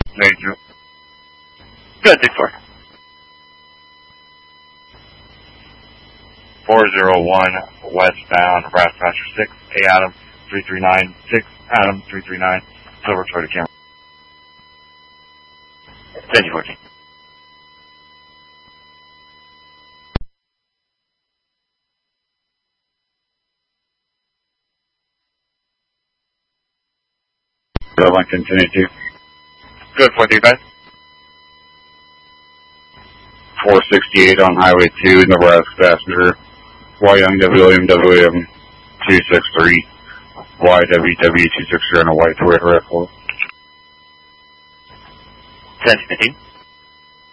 Major. Good, 6-4. 401 westbound, Brassmaster 6, A Adam 339, 6 Adam 339, Silver Toyota Camry. 10-14. Go on, continue to. Good, 435. 468 on Highway 2, Nebraska passenger, Y Young William WM 263, YWW 263 on a white Toyota RAV4. 10-15.